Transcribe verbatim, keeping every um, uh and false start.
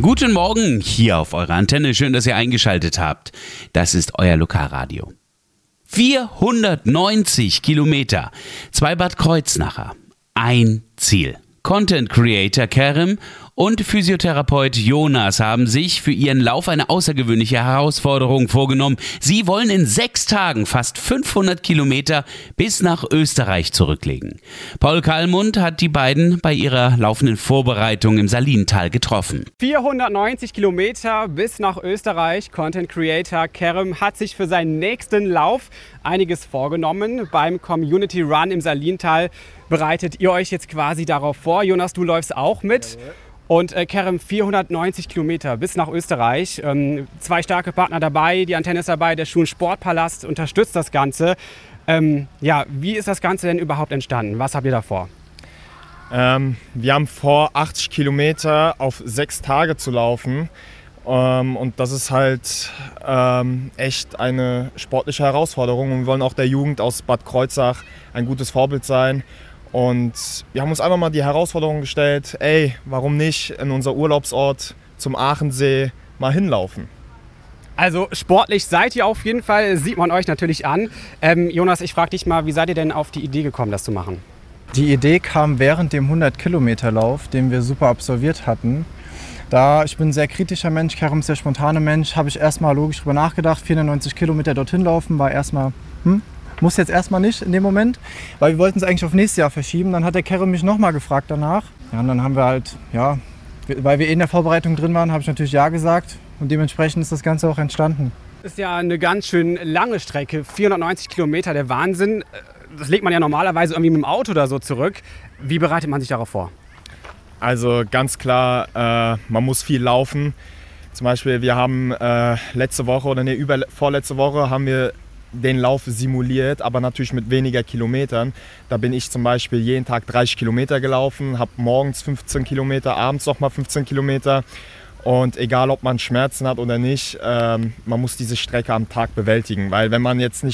Guten Morgen hier auf eurer Antenne. Schön, dass ihr eingeschaltet habt. Das ist euer Lokalradio. vierhundertneunzig Kilometer, zwei Bad Kreuznacher, ein Ziel. Content Creator Kerem und Physiotherapeut Jonas haben sich für ihren Lauf eine außergewöhnliche Herausforderung vorgenommen. Sie wollen in sechs Tagen fast fünfhundert Kilometer bis nach Österreich zurücklegen. Paul Kallmund hat die beiden bei ihrer laufenden Vorbereitung im Salintal getroffen. vierhundertneunzig Kilometer bis nach Österreich. Content Creator Kerem hat sich für seinen nächsten Lauf einiges vorgenommen. Beim Community Run im Salintal bereitet ihr euch jetzt quasi darauf vor. Jonas, du läufst auch mit. Und äh, Kerem, vierhundertneunzig Kilometer bis nach Österreich. Ähm, zwei starke Partner dabei, die Antenne ist dabei, der Schulen Sportpalast unterstützt das Ganze. Ähm, ja, wie ist das Ganze denn überhaupt entstanden? Was habt ihr da vor? Ähm, wir haben vor, achtzig Kilometer auf sechs Tage zu laufen. Ähm, und das ist halt ähm, echt eine sportliche Herausforderung. Und wir wollen auch der Jugend aus Bad Kreuznach ein gutes Vorbild sein. Und wir haben uns einfach mal die Herausforderung gestellt, ey, warum nicht in unser Urlaubsort zum Aachensee mal hinlaufen? Also sportlich seid ihr auf jeden Fall, sieht man euch natürlich an. Ähm, Jonas, ich frage dich mal, wie seid ihr denn auf die Idee gekommen, das zu machen? Die Idee kam während dem hundert-Kilometer-Lauf, den wir super absolviert hatten. Da ich bin ein sehr kritischer Mensch, Kerem ist sehr spontaner Mensch, habe ich erstmal logisch drüber nachgedacht. vierhundertneunzig Kilometer dorthin laufen war erstmal, hm, muss jetzt erstmal nicht in dem Moment, weil wir wollten es eigentlich auf nächstes Jahr verschieben. Dann hat der Kerem mich nochmal gefragt danach. Ja, und dann haben wir halt, ja, weil wir eh in der Vorbereitung drin waren, habe ich natürlich ja gesagt. Und dementsprechend ist das Ganze auch entstanden. Ist ja eine ganz schön lange Strecke, vierhundertneunzig Kilometer, der Wahnsinn. Das legt man ja normalerweise irgendwie mit dem Auto oder so zurück. Wie bereitet man sich darauf vor? Also ganz klar, äh, man muss viel laufen. Zum Beispiel, wir haben äh, letzte Woche oder nee, über, vorletzte Woche haben wir den Lauf simuliert, aber natürlich mit weniger Kilometern. Da bin ich zum Beispiel jeden Tag dreißig Kilometer gelaufen, habe morgens fünfzehn Kilometer, abends nochmal fünfzehn Kilometer. Und egal, ob man Schmerzen hat oder nicht, ähm, man muss diese Strecke am Tag bewältigen. Weil wenn man jetzt nicht